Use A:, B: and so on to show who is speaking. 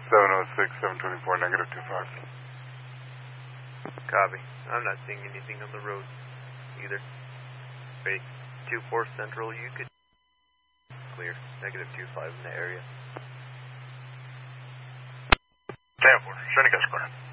A: 706, 724, negative 25.
B: Copy. I'm not seeing anything on the road either. Wait, 24 Central, you could clear. Negative 25 in the area.
C: 10-4, Seneca's clear.